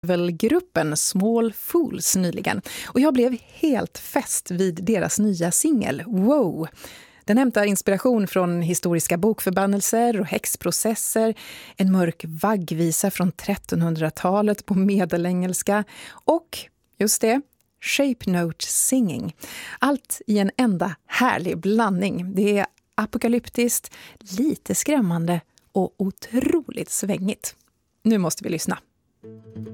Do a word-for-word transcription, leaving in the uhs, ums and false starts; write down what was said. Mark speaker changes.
Speaker 1: väl gruppen Small Fools nyligen och jag blev helt fäst vid deras nya singel Wow. Den hämtar inspiration från historiska bokförbannelser och häxprocesser, en mörk vaggvisa från trettonhundratalet på medelengelska och, just det, shape note singing. Allt i en enda härlig blandning. Det är apokalyptiskt, lite skrämmande och otroligt svängigt. Nu måste vi lyssna.